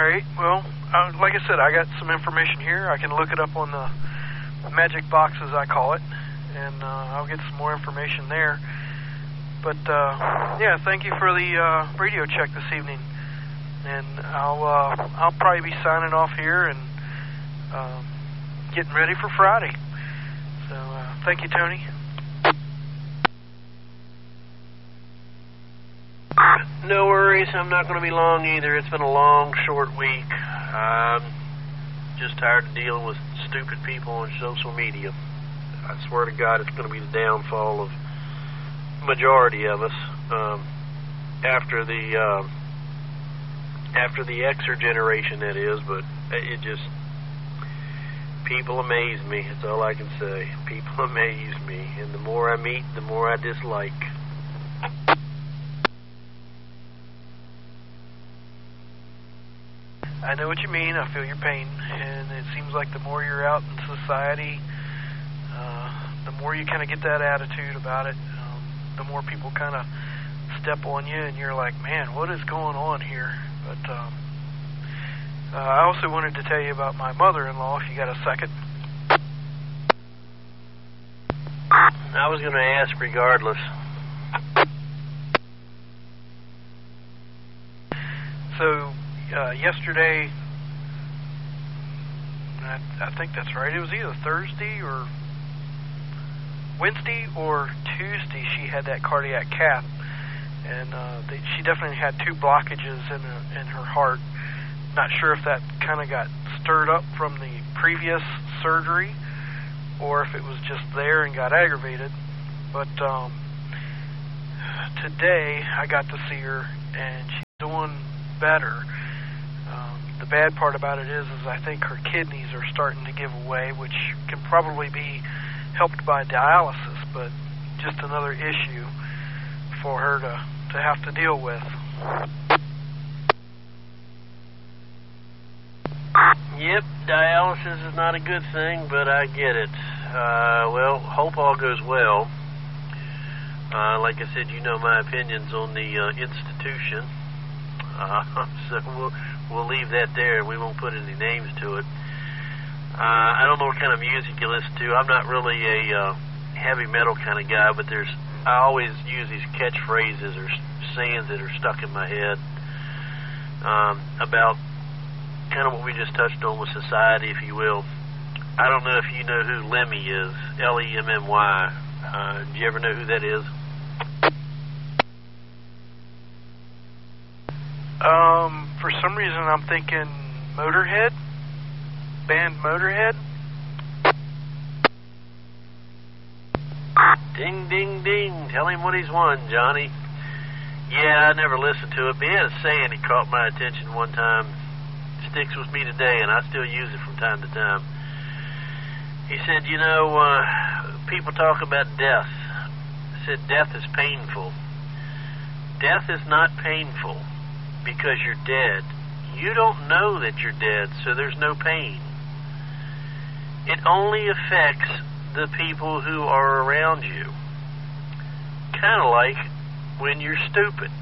great. Well, like I said, I got some information here. I can look it up on the magic box, as I call it, and I'll get some more information there. But, yeah, thank you for the radio check this evening. And I'll probably be signing off here and getting ready for Friday. So, thank you, Tony. No worries. I'm not going to be long either. It's been a long, short week. I'm just tired of dealing with stupid people on social media. I swear to God, it's going to be the downfall of majority of us after the Xer generation, that is. But it just, people amaze me. That's all I can say. People amaze me, and the more I meet, the more I dislike. I know what you mean. I feel your pain, and it seems like the more you're out in society, the more you kind of get that attitude about it. The more people kind of step on you, and you're like, man, what is going on here? But I also wanted to tell you about my mother-in-law, if you got a second. I was going to ask regardless. So, yesterday, I think that's right, it was either Thursday or Wednesday or Tuesday, she had that cardiac cath, and she definitely had 2 blockages in her heart. Not sure if that kind of got stirred up from the previous surgery or if it was just there and got aggravated. But today I got to see her, and she's doing better. The bad part about it is I think her kidneys are starting to give away, which can probably be helped by dialysis, but just another issue for her to have to deal with. Yep, dialysis is not a good thing, but I get it. Well, hope all goes well. Like I said, you know my opinions on the institution, so we'll leave that there. We won't put any names to it. I don't know what kind of music you listen to. I'm not really a heavy metal kind of guy, but I always use these catchphrases or sayings that are stuck in my head about kind of what we just touched on with society, if you will. I don't know if you know who Lemmy is, Lemmy. Do you ever know who that is? For some reason I'm thinking Motorhead, band Motorhead. Ding, ding, ding. Tell him what he's won, Johnny. Yeah, I never listened to it, but he had a saying that caught my attention one time. It sticks with me today, and I still use it from time to time. He said, you know, people talk about death. He said death is painful. Death is not painful because you're dead. You don't know that you're dead, so there's no pain. It only affects the people who are around you. Kind of like when you're stupid.